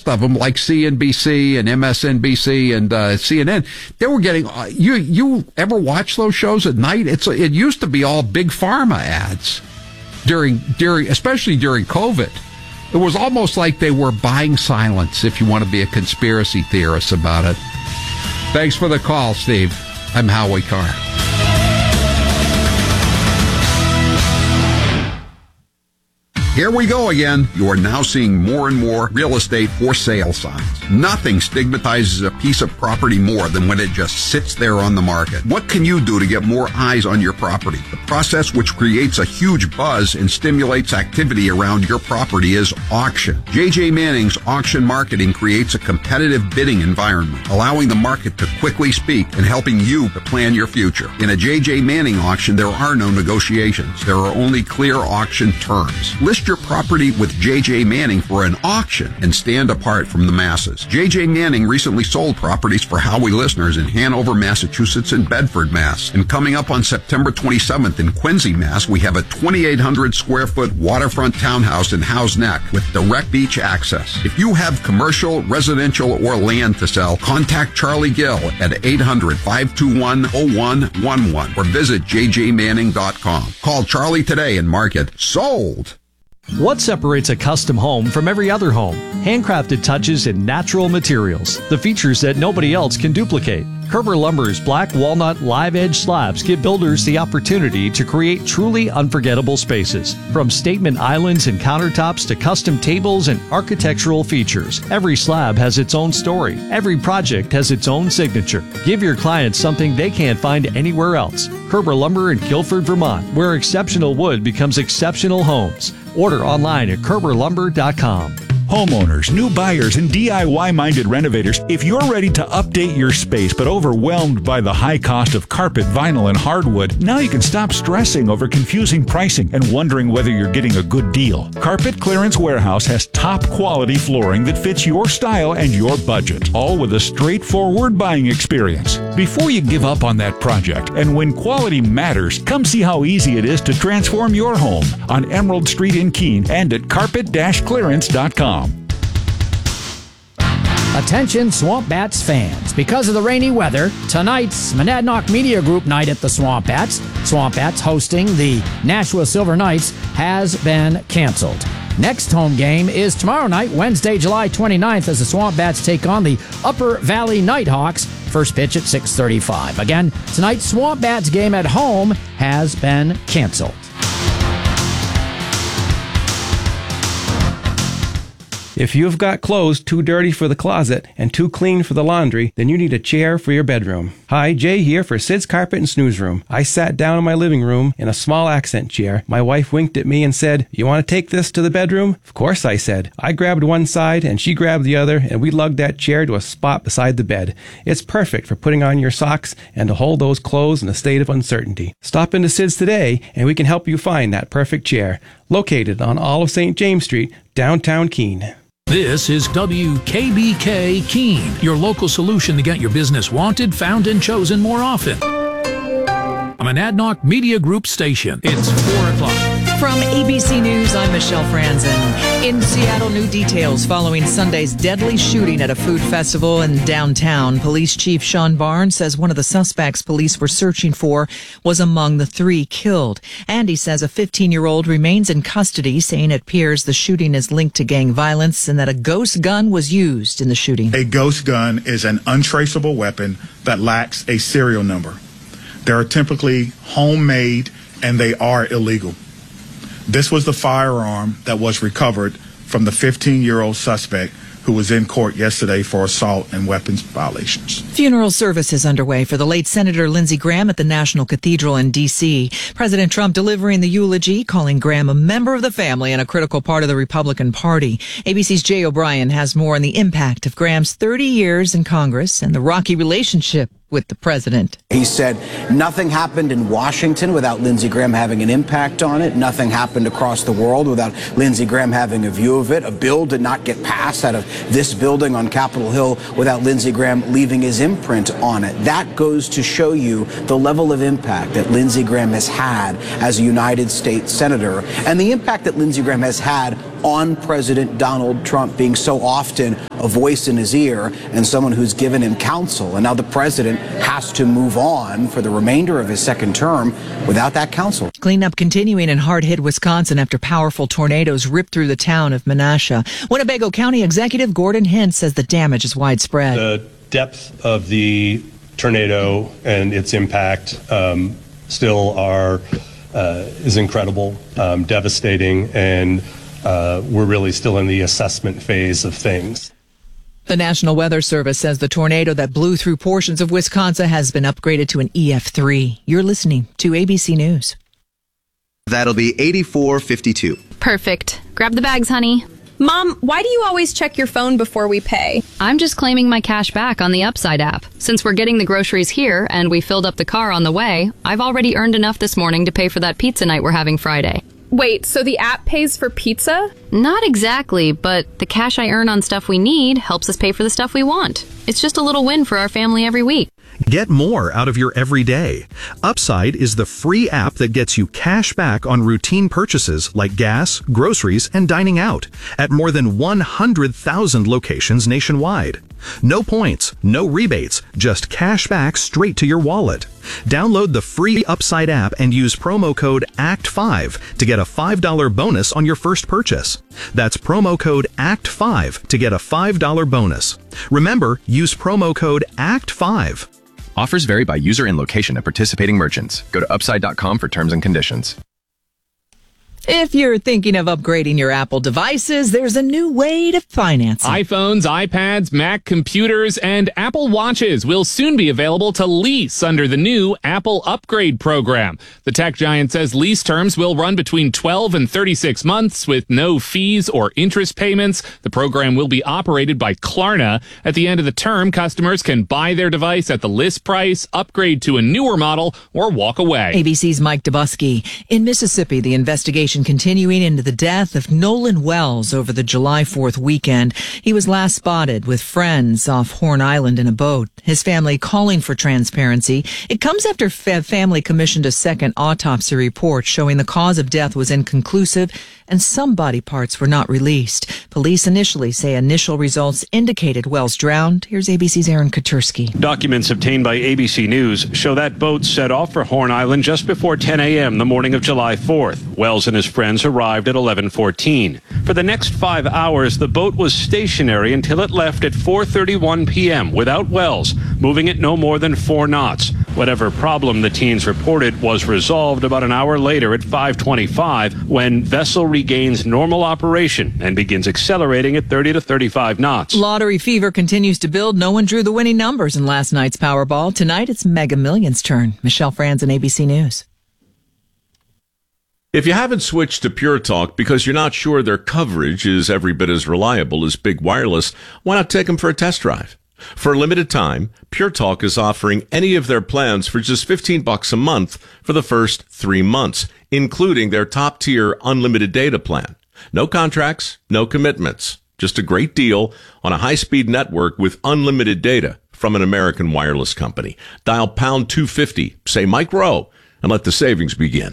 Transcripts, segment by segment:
of them, like CNBC and MSNBC and CNN, they were getting. You ever watch those shows at night? It used to be all big pharma ads during especially during COVID. It was almost like they were buying silence. If you want to be a conspiracy theorist about it. Thanks for the call, Steve. I'm Howie Carr. Here we go again. You are now seeing more and more real estate for sale signs. Nothing stigmatizes a piece of property more than when it just sits there on the market. What can you do to get more eyes on your property? The process which creates a huge buzz and stimulates activity around your property is auction. J.J. Manning's auction marketing creates a competitive bidding environment, allowing the market to quickly speak and helping you to plan your future. In a J.J. Manning auction, there are no negotiations. There are only clear auction terms. List your property with J.J. Manning for an auction and stand apart from the masses. J.J. Manning recently sold properties for Howie listeners in Hanover, Massachusetts and Bedford, Mass. And coming up on September 27th in Quincy, Mass, we have a 2,800 square foot waterfront townhouse in Howe's Neck with direct beach access. If you have commercial, residential, or land to sell, contact Charlie Gill at 800-521-0111 or visit jjmanning.com. Call Charlie today and mark it sold. What separates a custom home from every other home? Handcrafted touches and natural materials. The features that nobody else can duplicate. Kerber Lumber's black walnut live edge slabs give builders the opportunity to create truly unforgettable spaces. From statement islands and countertops to custom tables and architectural features, every slab has its own story. Every project has its own signature. Give your clients something they can't find anywhere else. Kerber Lumber in Guilford, Vermont, where exceptional wood becomes exceptional homes. Order online at KerberLumber.com. Homeowners, new buyers, and DIY-minded renovators, if you're ready to update your space but overwhelmed by the high cost of carpet, vinyl, and hardwood, now you can stop stressing over confusing pricing and wondering whether you're getting a good deal. Carpet Clearance Warehouse has top-quality flooring that fits your style and your budget, all with a straightforward buying experience. Before you give up on that project, and when quality matters, come see how easy it is to transform your home on Emerald Street in Keene and at carpet-clearance.com. Attention Swamp Bats fans. Because of the rainy weather, tonight's Monadnock Media Group night at the Swamp Bats hosting the Nashua Silver Knights, has been canceled. Next home game is tomorrow night, Wednesday, July 29th, as the Swamp Bats take on the Upper Valley Nighthawks. First pitch at 6:35. Again, tonight's Swamp Bats game at home has been canceled. If you've got clothes too dirty for the closet and too clean for the laundry, then you need a chair for your bedroom. Hi, Jay here for Sid's Carpet and Snooze Room. I sat down in my living room in a small accent chair. My wife winked at me and said, "You want to take this to the bedroom?" Of course, I said. I grabbed one side and she grabbed the other, and we lugged that chair to a spot beside the bed. It's perfect for putting on your socks and to hold those clothes in a state of uncertainty. Stop into Sid's today and we can help you find that perfect chair. Located on all of St. James Street, downtown Keene. This is WKBK Keene, your local solution to get your business wanted, found, and chosen more often. I'm an Monadnock Media Group station. It's 4 o'clock. From ABC News, I'm Michelle Franzen. In Seattle, new details following Sunday's deadly shooting at a food festival in downtown. Police Chief Sean Barnes says one of the suspects police were searching for was among the 3 killed. And he says a 15-year-old remains in custody, saying it appears the shooting is linked to gang violence and that a ghost gun was used in the shooting. A ghost gun is an untraceable weapon that lacks a serial number. They are typically homemade and they are illegal. This was the firearm that was recovered from the 15-year-old suspect who was in court yesterday for assault and weapons violations. Funeral services underway for the late Senator Lindsey Graham at the National Cathedral in D.C. President Trump delivering the eulogy, calling Graham a member of the family and a critical part of the Republican Party. ABC's Jay O'Brien has more on the impact of Graham's 30 years in Congress and the rocky relationship with the president. He said nothing happened in Washington without Lindsey Graham having an impact on it. Nothing happened across the world without Lindsey Graham having a view of it. A bill did not get passed out of this building on Capitol Hill without Lindsey Graham leaving his imprint on it. That goes to show you the level of impact that Lindsey Graham has had as a United States Senator and the impact that Lindsey Graham has had on President Donald Trump being so often a voice in his ear and someone who's given him counsel. And now the president has to move on for the remainder of his second term without that counsel. Cleanup continuing in hard-hit Wisconsin after powerful tornadoes ripped through the town of Menasha. Winnebago County Executive Gordon Hint says the damage is widespread. The depth of the tornado and its impact still is incredible, devastating, and we're really still in the assessment phase of things. The National Weather Service says the tornado that blew through portions of Wisconsin has been upgraded to an EF3. You're listening to ABC News. That'll be 84.52. Perfect. Grab the bags, honey. Mom, why do you always check your phone before we pay? I'm just claiming my cash back on the Upside app. Since we're getting the groceries here and we filled up the car on the way, I've already earned enough this morning to pay for that pizza night we're having Friday. Wait, so the app pays for pizza? Not exactly, but the cash I earn on stuff we need helps us pay for the stuff we want. It's just a little win for our family every week. Get more out of your everyday. Upside is the free app that gets you cash back on routine purchases like gas, groceries, and dining out at more than 100,000 locations nationwide. No points, no rebates, just cash back straight to your wallet. Download the free Upside app and use promo code ACT5 to get a $5 bonus on your first purchase. That's promo code ACT5 to get a $5 bonus. Remember, use promo code ACT5. Offers vary by user and location at participating merchants. Go to upside.com for terms and conditions. If you're thinking of upgrading your Apple devices, there's a new way to finance it. iPhones, iPads, Mac computers, and Apple Watches will soon be available to lease under the new Apple Upgrade program. The tech giant says lease terms will run between 12 and 36 months with no fees or interest payments. The program will be operated by Klarna. At the end of the term, customers can buy their device at the list price, upgrade to a newer model, or walk away. ABC's Mike Dubusky. In Mississippi, the investigation continuing into the death of Nolan Wells over the July 4th weekend. He was last spotted with friends off Horn Island in a boat. His family calling for transparency. It comes after family commissioned a second autopsy report showing the cause of death was inconclusive and some body parts were not released. Police initially say initial results indicated Wells drowned. Here's ABC's Aaron Katursky. Documents obtained by ABC News show that boat set off for Horn Island just before 10 a.m. the morning of July 4th. Wells and his friends arrived at 11:14. For the next 5 hours, the boat was stationary until it left at 4:31 p.m. without Wells, moving at no more than 4 knots. Whatever problem the teens reported was resolved about an hour later at 5:25 when vessel regains normal operation and begins accelerating at 30 to 35 knots. Lottery fever continues to build. No one drew the winning numbers in last night's Powerball. Tonight, it's Mega Millions' turn. Michelle Franzen, ABC News. If you haven't switched to Pure Talk because you're not sure their coverage is every bit as reliable as Big Wireless, why not take them for a test drive? For a limited time, Pure Talk is offering any of their plans for just $15 a month for the first 3 months, including their top-tier unlimited data plan. No contracts, no commitments. Just a great deal on a high-speed network with unlimited data from an American wireless company. Dial pound 250, say Mike Rowe, and let the savings begin.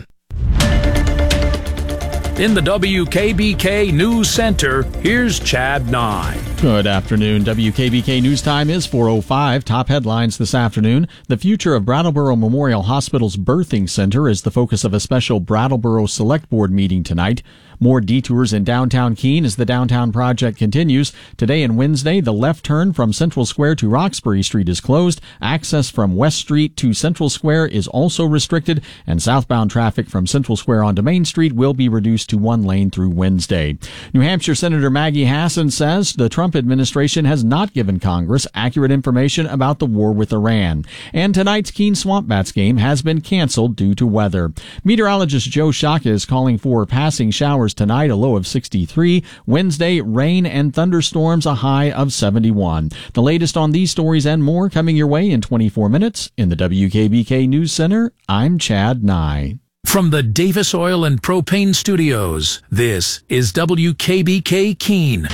In the WKBK News Center, here's Chad Nye. Good afternoon. WKBK News Time is 4:05. Top headlines this afternoon. The future of Brattleboro Memorial Hospital's birthing center is the focus of a special Brattleboro Select Board meeting tonight. More detours in downtown Keene as the downtown project continues. Today and Wednesday, the left turn from Central Square to Roxbury Street is closed. Access from West Street to Central Square is also restricted, and southbound traffic from Central Square onto Main Street will be reduced to 1 lane through Wednesday. New Hampshire Senator Maggie Hassan says the Trump administration has not given Congress accurate information about the war with Iran. And tonight's Keene Swamp Bats game has been canceled due to weather. Meteorologist Joe Shaka is calling for passing showers tonight, a low of 63. Wednesday, rain and thunderstorms, a high of 71. The latest on these stories and more coming your way in 24 minutes. In the WKBK News Center, I'm Chad Nye. From the Davis Oil and Propane Studios, this is WKBK Keene.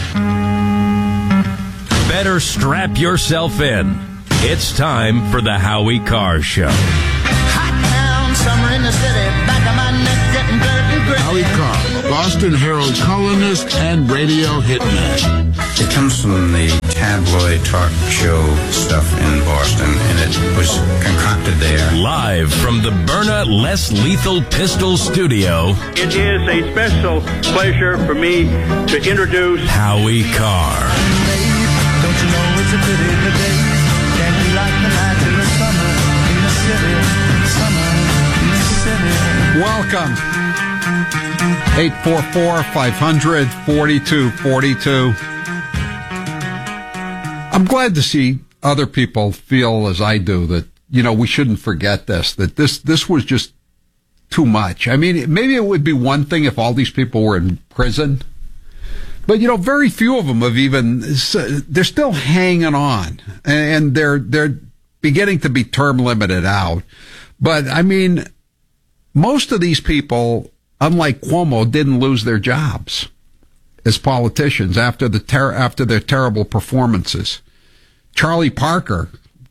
Better strap yourself in. It's time for the Howie Carr Show. Hot town, summer in the city, back of my neck getting dirt and grit. Howie Carr, Boston Herald columnist and radio hitman. It comes from the tabloid talk show stuff in Boston, and it was concocted there. Live from the Byrna Less Lethal Pistol Studio, it is a special pleasure for me to introduce Howie Carr. Don't you know it's a pity the days can't be like the nights in the summer in the city, summer in the city. Welcome. 844-500-4242. I'm glad to see other people feel as I do that, we shouldn't forget that this was just too much. I mean, maybe it would be one thing if all these people were in prison, but very few of them have they're still hanging on, and they're beginning to be term limited out. But I mean, most of these people, unlike Cuomo, didn't lose their jobs as politicians after their terrible performances. Charlie Baker,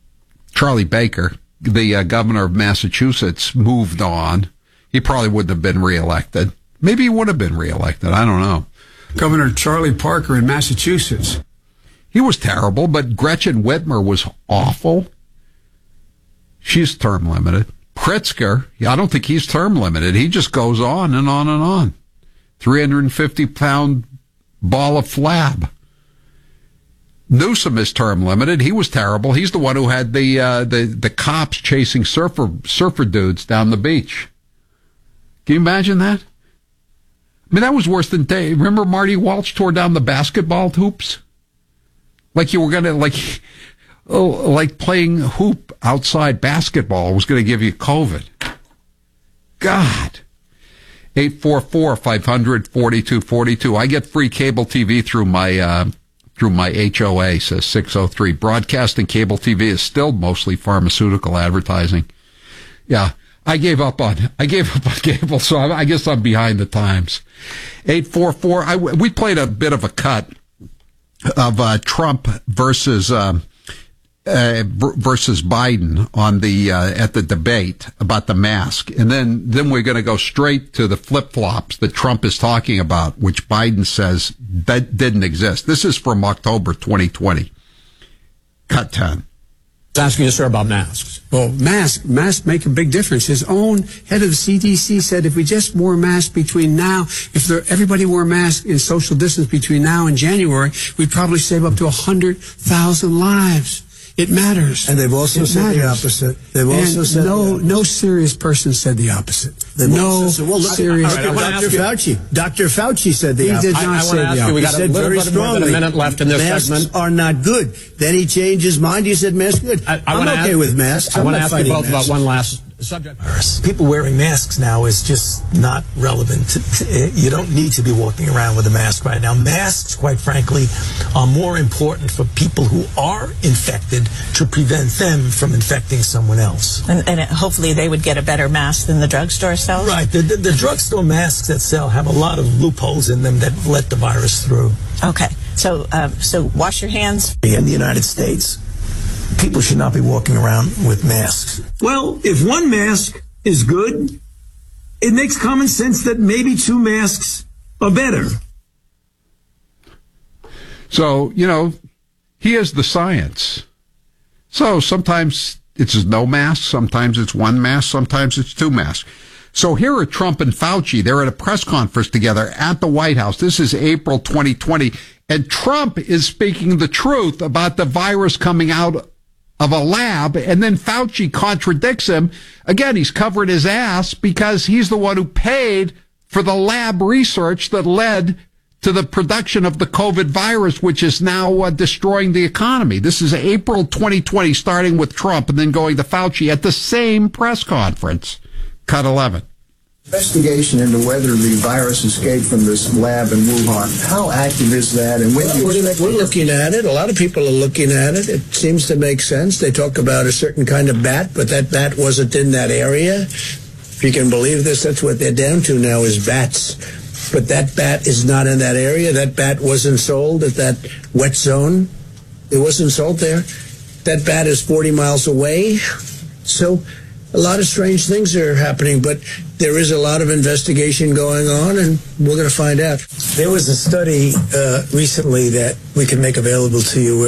the governor of Massachusetts, moved on. He probably wouldn't have been reelected. Maybe he would have been reelected. I don't know. Governor Charlie Parker in Massachusetts. He was terrible, but Gretchen Whitmer was awful. She's term limited. Pritzker, I don't think he's term limited. He just goes on and on and on. 350-pound ball of flab. Newsom is term limited. He was terrible. He's the one who had the cops chasing surfer dudes down the beach. Can you imagine that? I mean, that was worse than remember Marty Walsh tore down the basketball hoops? Like you were going to, like playing hoop outside basketball was going to give you COVID. God. 844-500-4242. I get free cable TV through my HOA, says 603. Broadcasting cable TV is still mostly pharmaceutical advertising. Yeah. I gave up on cable, so I guess I'm behind the times. 844. We played a bit of a cut of Trump versus Biden on the at the debate about the mask, and then we're going to go straight to the flip-flops that Trump is talking about, which Biden says that didn't exist. This is from October 2020. Cut 10. Asking you, sir, about masks. Well, masks make a big difference. His own head of the CDC said if we just wore masks between now, everybody wore masks in social distance between now and January, we'd probably save up to 100,000 lives. It matters. And they've also said the opposite. They've also said no serious person said the opposite. Serious. Dr. Fauci said the opposite. He did not say the opposite. We got a little bit more than a minute left in this segment. Masks are not good. Then he changed his mind. He said masks are good. I'm okay with masks. I want to ask you both about one last subject. People wearing masks now is just not relevant. You don't need to be walking around with a mask right now. Masks, quite frankly, are more important for people who are infected to prevent them from infecting someone else. And hopefully they would get a better mask than the drugstore sells? Right. The drugstore masks that sell have a lot of loopholes in them that let the virus through. Okay. So wash your hands. In the United States, people should not be walking around with masks. Well, if one mask is good, it makes common sense that maybe two masks are better. So, he is the science. So sometimes it's no mask, sometimes it's one mask, sometimes it's two masks. So here are Trump and Fauci. They're at a press conference together at the White House. This is April 2020. And Trump is speaking the truth about the virus coming out of a lab, and then Fauci contradicts him. Again, he's covered his ass because he's the one who paid for the lab research that led to the production of the COVID virus, which is now destroying the economy. This is April 2020, starting with Trump and then going to Fauci at the same press conference. Cut 11. Investigation into whether the virus escaped from this lab in Wuhan. How active is that? And when we're looking at it. A lot of people are looking at it. It seems to make sense. They talk about a certain kind of bat, but that bat wasn't in that area. If you can believe this, that's what they're down to now is bats. But that bat is not in that area. That bat wasn't sold at that wet zone. It wasn't sold there. That bat is 40 miles away. So a lot of strange things are happening, but there is a lot of investigation going on, and we're going to find out. There was a study recently that we can make available to you